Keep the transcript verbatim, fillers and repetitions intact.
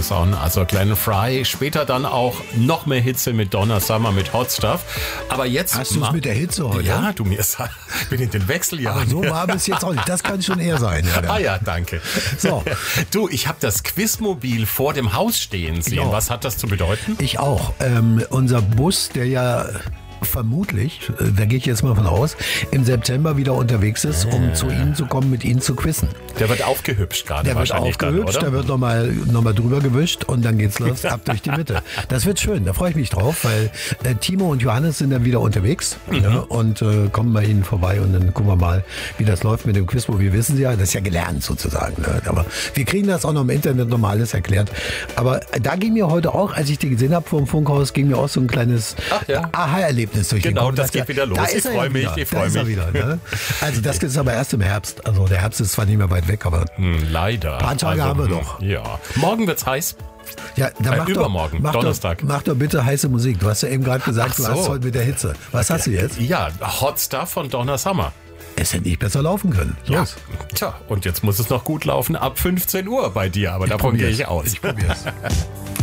Saison. Also Glenn Frey, später dann auch noch mehr Hitze mit Donna Summer, mit Hot Stuff. Aber jetzt... Hast du es mit der Hitze heute? Ja, du mir sag, ich bin in den Wechseljahren. Aber so war es jetzt auch nicht. Das kann schon eher sein. Ja, ah ja, danke. So. Du, ich habe das Quizmobil vor dem Haus stehen sehen. Genau. Was hat das zu bedeuten? Ich auch. Ähm, unser Bus, der ja vermutlich, äh, da gehe ich jetzt mal von aus, im September wieder unterwegs ist, um äh. zu Ihnen zu kommen, mit Ihnen zu quizzen. Der wird aufgehübscht gerade Der wird wahrscheinlich aufgehübscht, dann, oder? der wird nochmal noch mal drüber gewischt und dann geht's los, ab durch die Mitte. Das wird schön, da freue ich mich drauf, weil äh, Timo und Johannes sind dann wieder unterwegs mhm. ja, und äh, kommen bei Ihnen vorbei und dann gucken wir mal, wie das läuft mit dem Quizmobil. Wir wissen Sie ja, das ist ja gelernt sozusagen. Ne? Aber wir kriegen das auch noch im Internet nochmal alles erklärt. Aber da ging mir heute auch, als ich die gesehen habe vor dem Funkhaus, ging mir auch so ein kleines ja. Aha-Erlebnis durch den Genau, Kopf. das geht wieder los. Ich freue mich, ich freue mich. Wieder, ne? Also das ist aber erst im Herbst. Also der Herbst ist zwar nicht mehr weit weg, aber hm, leider. Ein paar Tage also, haben wir doch. Ja. Morgen wird's heiß. Ja, dann äh, mach übermorgen, doch, mach Donnerstag. Doch, mach doch bitte heiße Musik. Du hast ja eben gerade gesagt, Ach so. du hast heute mit der Hitze. Was hast du jetzt? Ja, Hot Stuff von Donna Summer. Es hätte nicht besser laufen können. Los. Ja. Tja, und jetzt muss es noch gut laufen ab fünfzehn Uhr bei dir, aber ich davon gehe probier's. ich aus. Ich probier's.